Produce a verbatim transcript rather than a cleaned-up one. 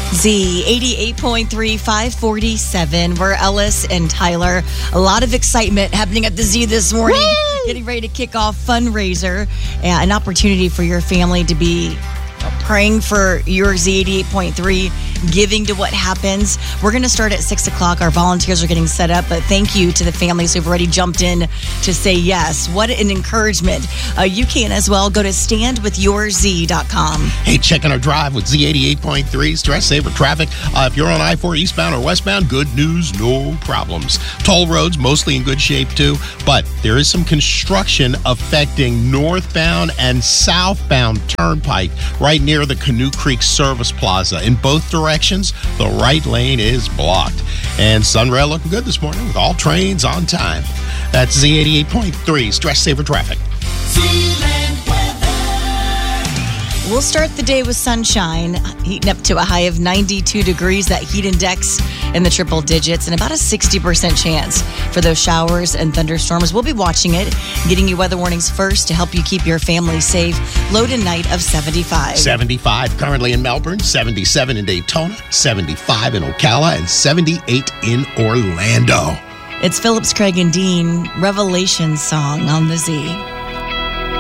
Z eighty-eight point three, five forty-seven. We're Ellis and Tyler. A lot of excitement happening at the Z this morning. Woo! Getting ready to kick off fundraiser, uh, an opportunity for your family to be praying for your Z eighty-eight point three, giving to what happens. We're going to start at six o'clock. Our volunteers are getting set up, but thank you to the families who've already jumped in to say yes. What an encouragement. Uh, you can as well. Go to stand with your z dot com. Hey, checking our drive with Z eighty-eight point three, stress saver traffic. Uh, if you're on I four eastbound or westbound, good news, no problems. Toll roads mostly in good shape too, but there is some construction affecting northbound and southbound turnpike right near the Canoe Creek Service Plaza. In both directions, the right lane is blocked. And Sunrail looking good this morning with all trains on time. That's Z eighty-eight point three, stress saver traffic. We'll start the day with sunshine, heating up to a high of ninety-two degrees. That heat index in the triple digits, and about a sixty percent chance for those showers and thunderstorms. We'll be watching it, getting you weather warnings first to help you keep your family safe. Low tonight of seventy-five. seventy-five currently in Melbourne, seventy-seven in Daytona, seventy-five in Ocala, and seventy-eight in Orlando. It's Phillips, Craig, and Dean, Revelation song on the Z.